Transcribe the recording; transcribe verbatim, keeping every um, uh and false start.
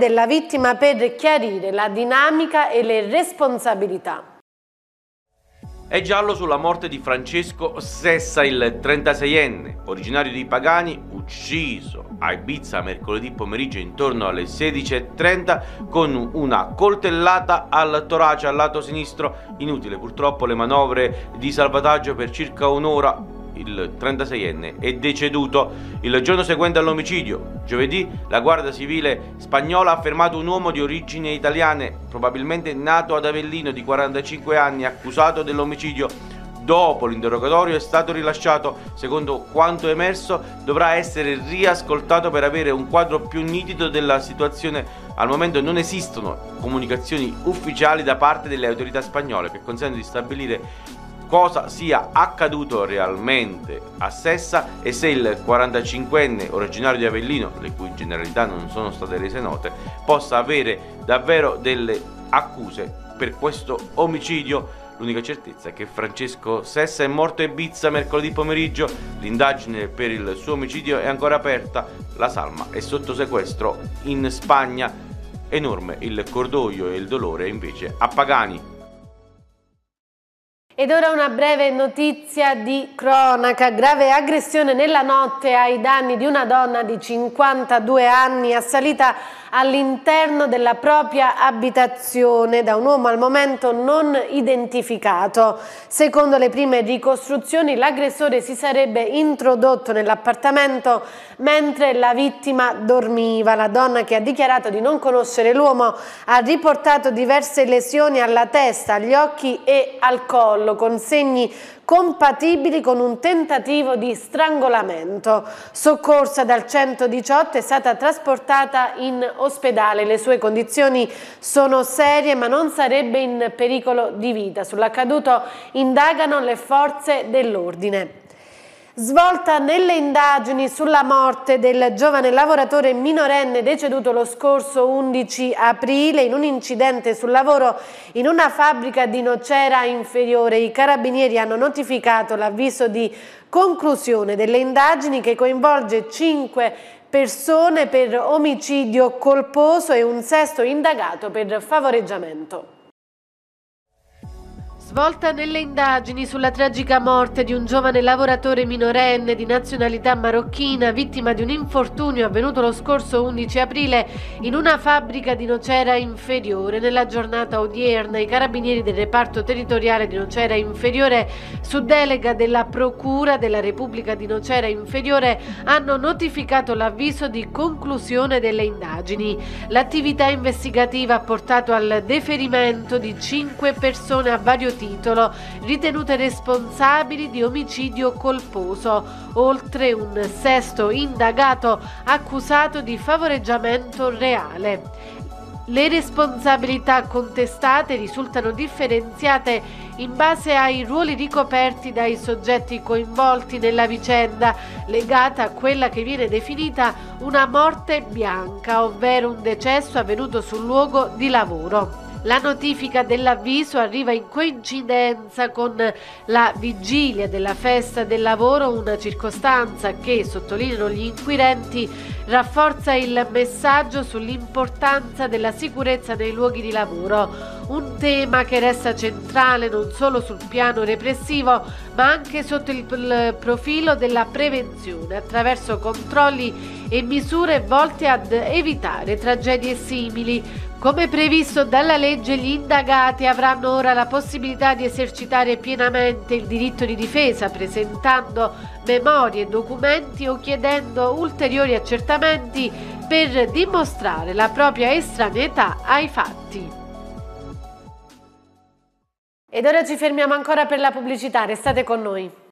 della vittima per chiarire la dinamica e le responsabilità. È giallo sulla morte di Francesco Sessa, il trentaseienne, originario di Pagani, ucciso a Ibiza mercoledì pomeriggio intorno alle sedici e trenta con una coltellata al torace al lato sinistro. Inutile purtroppo le manovre di salvataggio, per circa un'ora il trentaseienne è deceduto. Il giorno seguente all'omicidio, giovedì, la Guardia Civile spagnola ha fermato un uomo di origini italiane, probabilmente nato ad Avellino, di quarantacinque anni, accusato dell'omicidio. Dopo l'interrogatorio è stato rilasciato. Secondo quanto emerso, dovrà essere riascoltato per avere un quadro più nitido della situazione. Al momento non esistono comunicazioni ufficiali da parte delle autorità spagnole che consentono di stabilire cosa sia accaduto realmente a Sessa e se il quarantacinquenne originario di Avellino, le cui generalità non sono state rese note, possa avere davvero delle accuse per questo omicidio. L'unica certezza è che Francesco Sessa è morto a Ibiza mercoledì pomeriggio. L'indagine per il suo omicidio è ancora aperta. La salma è sotto sequestro in Spagna. Enorme il cordoglio e il dolore invece a Pagani. Ed ora una breve notizia di cronaca. Grave aggressione nella notte ai danni di una donna di cinquantadue anni assalita all'interno della propria abitazione da un uomo al momento non identificato. Secondo le prime ricostruzioni, l'aggressore si sarebbe introdotto nell'appartamento mentre la vittima dormiva. La donna, che ha dichiarato di non conoscere l'uomo, ha riportato diverse lesioni alla testa, agli occhi e al collo, con segni compatibili con un tentativo di strangolamento. Soccorsa dal centodiciotto, è stata trasportata in ospedale. Le sue condizioni sono serie, ma non sarebbe in pericolo di vita. Sull'accaduto indagano le forze dell'ordine. Svolta nelle indagini sulla morte del giovane lavoratore minorenne deceduto lo scorso undici aprile in un incidente sul lavoro in una fabbrica di Nocera Inferiore. I carabinieri hanno notificato l'avviso di conclusione delle indagini, che coinvolge cinque persone per omicidio colposo e un sesto indagato per favoreggiamento. Svolta nelle indagini sulla tragica morte di un giovane lavoratore minorenne di nazionalità marocchina, vittima di un infortunio avvenuto lo scorso undici aprile in una fabbrica di Nocera Inferiore. Nella giornata odierna i carabinieri del reparto territoriale di Nocera Inferiore, su delega della Procura della Repubblica di Nocera Inferiore, hanno notificato l'avviso di conclusione delle indagini. L'attività investigativa ha portato al deferimento di cinque persone a vario titolo titolo ritenute responsabili di omicidio colposo, oltre un sesto indagato accusato di favoreggiamento reale. Le responsabilità contestate risultano differenziate in base ai ruoli ricoperti dai soggetti coinvolti nella vicenda, legata a quella che viene definita una morte bianca, ovvero un decesso avvenuto sul luogo di lavoro. La notifica dell'avviso arriva in coincidenza con la vigilia della festa del lavoro, una circostanza che, sottolineano gli inquirenti, rafforza il messaggio sull'importanza della sicurezza nei luoghi di lavoro, un tema che resta centrale non solo sul piano repressivo, ma anche sotto il profilo della prevenzione, attraverso controlli e misure volte ad evitare tragedie simili. Come previsto dalla legge, gli indagati avranno ora la possibilità di esercitare pienamente il diritto di difesa, presentando memorie, documenti o chiedendo ulteriori accertamenti per dimostrare la propria estraneità ai fatti. Ed ora ci fermiamo ancora per la pubblicità, restate con noi.